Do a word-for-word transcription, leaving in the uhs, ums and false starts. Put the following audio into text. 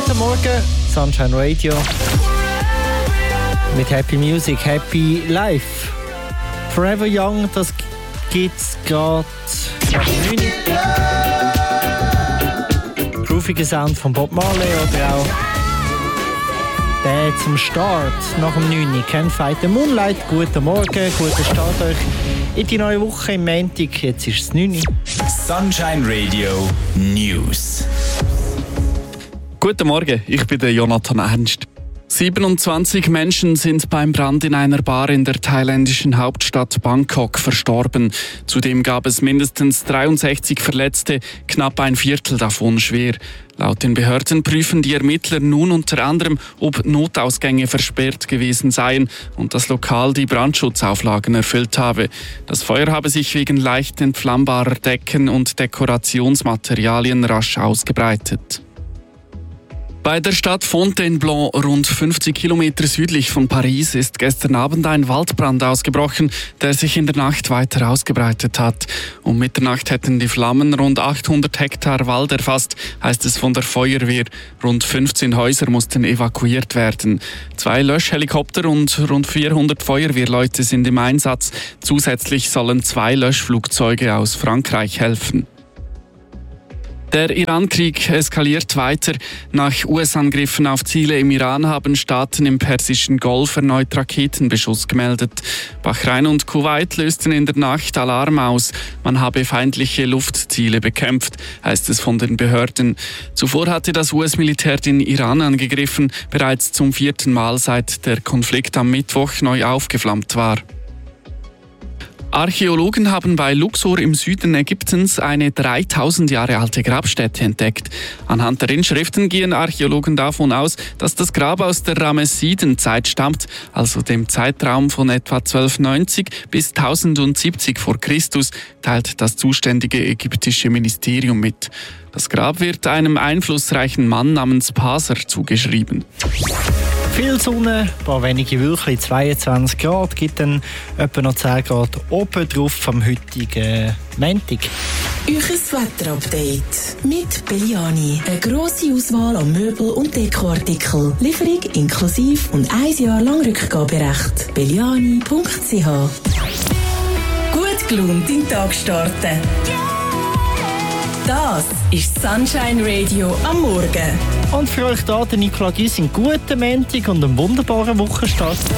Guten Morgen, Sunshine Radio. Mit Happy Music, Happy Life. Forever Young, das gibt's gerade nach neun Uhr. Grooviger Sound von Bob Marley oder auch der zum Start nach dem neun Uhr. Can't Fight the Moonlight. Guten Morgen, guten Start euch in die neue Woche im Montag. Jetzt ist es neun Uhr. Sunshine Radio News. Guten Morgen, ich bin der Jonathan Ernst. siebenundzwanzig Menschen sind beim Brand in einer Bar in der thailändischen Hauptstadt Bangkok verstorben. Zudem gab es mindestens dreiundsechzig Verletzte, knapp ein Viertel davon schwer. Laut den Behörden prüfen die Ermittler nun unter anderem, ob Notausgänge versperrt gewesen seien und das Lokal die Brandschutzauflagen erfüllt habe. Das Feuer habe sich wegen leicht entflammbarer Decken und Dekorationsmaterialien rasch ausgebreitet. Bei der Stadt Fontainebleau, rund fünfzig Kilometer südlich von Paris, ist gestern Abend ein Waldbrand ausgebrochen, der sich in der Nacht weiter ausgebreitet hat. Um Mitternacht hätten die Flammen rund achthundert Hektar Wald erfasst, heißt es von der Feuerwehr. Rund fünfzehn Häuser mussten evakuiert werden. Zwei Löschhelikopter und rund vierhundert Feuerwehrleute sind im Einsatz. Zusätzlich sollen zwei Löschflugzeuge aus Frankreich helfen. Der Iran-Krieg eskaliert weiter. Nach U S-Angriffen auf Ziele im Iran haben Staaten im Persischen Golf erneut Raketenbeschuss gemeldet. Bahrain und Kuwait lösten in der Nacht Alarm aus. Man habe feindliche Luftziele bekämpft, heißt es von den Behörden. Zuvor hatte das U S-Militär den Iran angegriffen, bereits zum vierten Mal seit der Konflikt am Mittwoch neu aufgeflammt war. Archäologen haben bei Luxor im Süden Ägyptens eine dreitausend Jahre alte Grabstätte entdeckt. Anhand der Inschriften gehen Archäologen davon aus, dass das Grab aus der Ramessidenzeit stammt, also dem Zeitraum von etwa zwölfhundertneunzig bis tausendsiebzig vor Christus, teilt das zuständige ägyptische Ministerium mit. Das Grab wird einem einflussreichen Mann namens Paser zugeschrieben. Viel Sonne, ein paar wenige Wölkchen, zweiundzwanzig Grad, gibt dann etwa noch zehn Grad oben drauf am heutigen Montag. Euches Wetterupdate mit Belliani. Eine grosse Auswahl an Möbel- und Dekoartikeln. Lieferung inklusive und ein Jahr lang Rückgaberecht. belliani punkt c h. Gut gelaunt in den Tag starten. Das ist Sunshine Radio am Morgen. Und für euch da, der Nicola Gysi, einen guten Montag und einen wunderbaren Wochenstart.